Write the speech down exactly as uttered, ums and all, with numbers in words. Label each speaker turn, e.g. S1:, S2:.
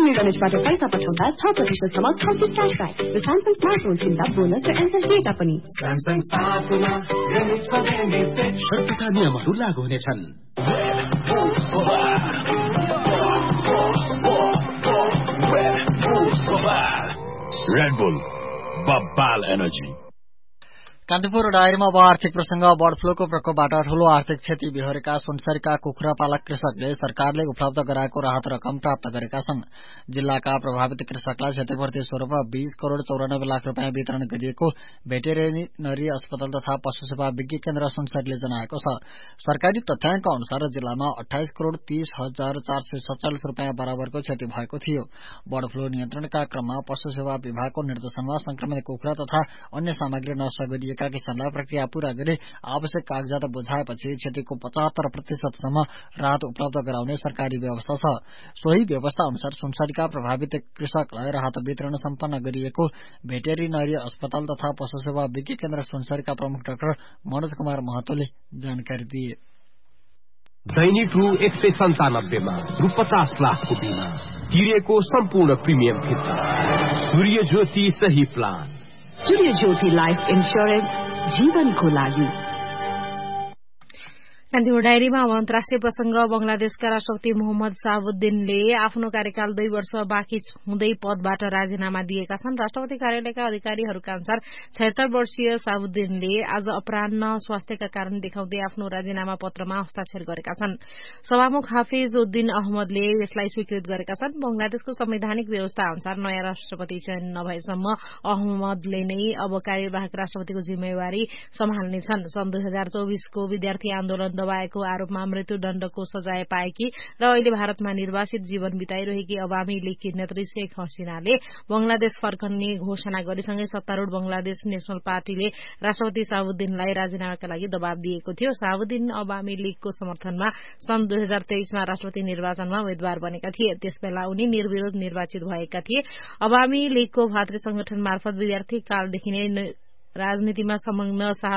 S1: गणेशबाट पैसा पठाउँदा छ प्रतिशतसम्म खर्च क्यासब्याक र स्यामसङ स्मार्टफोन किन्दा बोनस र एन्सर डेटा पनि।
S2: शर्त तथा नियमहरू लागू हुनेछन्।
S3: Red bull बब्बाल energy.
S4: कान्तिपुर डायरीमा अब आर्थिक प्रसंग। बर्ड फ्लूको प्रकोपबाट ठूलो आर्थिक क्षति बेहोरेका सुनसरीका कुखुरा पालक कृषकले सरकारले उपलब्ध गराएको राहत रकम प्राप्त गरेका छन्। जिल्लाका प्रभावित कृषकलाई क्षतिपूर्ति स्वरूप बीस करोड़ चौरानब्बे लाख रूपियाँ वितरण गरिएको भेटेरिनरी अस्पताल तथा पशु सेवा विज्ञ केन्द्र सुनसरीले जनाएको छ। सरकारी तथ्याङ्क अनुसार जिल्लामा अठाइस करोड़ तीस हजार चार सय सत्तालिस रूपियाँ बराबरको क्षति भएको थियो। बर्ड फ्लू नियन्त्रणका क्रममा पशु सेवा विभागको निर्देशनमा संक्रमित कुखुरा तथा अन्य सामग्री नष्ट गरिएको किसानलाई प्रक्रिया पूरा गरी आवश्यक कागजात बुझाएपछि क्षतिको पचहत्तर प्रतिशतसम्म राहत उपलब्ध गराउने सरकारी व्यवस्था छ। सोही व्यवस्था अनुसार सुनसरीका प्रभावित कृषकलाई राहत वितरण सम्पन्न गरिएको भेटेरिनरी अस्पताल तथा पशु सेवा विज्ञ केन्द्र सुनसरीका प्रमुख डाक्टर मनोज कुमार महतोले जानकारी दिए।
S5: दैनिक रु एक सय सन्तानब्बेमा रु पचास लाखको बिमा तिरेको सम्पूर्ण प्रिमियम फिर्ता। सूर्य ज्योति सही प्लान।
S1: सूर्य ज्योति लाइफ इन्स्योरेन्स जीवनको लागि।
S6: कान्तिपुर डायरीमा अब अन्तर्राष्ट्रिय प्रसंग। बंगलादेशका राष्ट्रपति मोहम्मद शाहबुद्दिनले आफ्नो कार्यकाल दुई वर्ष बाँकी हुँदै पदबाट राजीनामा दिएका छन्। राष्ट्रपति कार्यालयका अधिकारीहरूका अनुसार छयत्तर वर्षीय शाहबुद्दिनले आज अपराह्न स्वास्थ्यका कारण देखाउँदै आफ्नो राजीनामा पत्रमा हस्ताक्षर गरेका छन्। सभामुख हाफिज उद्दिन अहमदले यसलाई स्वीकृत गरेका छन्। बंगलादेशको संवैधानिक व्यवस्था अनुसार नयाँ राष्ट्रपति चयन नभएसम्म अहमदले नै अब कार्यवाहक राष्ट्रपतिको जिम्मेवारी सम्हाल्नेछन्। सन् दुई हजार चौबीसको विद्यार्थी आन्दोलन दबाएको आरोपमा मृत्युदण्डको सजाय पाएकी र अहिले भारतमा निर्वासित जीवन बिताइरहेकी अवामी लीगकी नेत्री शेख हसीनाले बंगलादेश फर्कने घोषणा गरेसँगै सत्तारूढ़ बंगलादेश नेशनल पार्टीले राष्ट्रपति शाहबुद्दिनलाई राजीनामाका लागि दबाव दिएको थियो। शाहबुद्दिन अवामी लीगको समर्थनमा सन् दुई हजार तेइसमा राष्ट्रपति निर्वाचनमा उम्मेद्वार बनेका थिए। त्यसबेला उनी निर्विरोध निर्वाचित भएका थिए। अवामी लीगको भातृ संगठन मार्फत विद्यार्थी कालदेखि नै राजनीतिमा संलग्न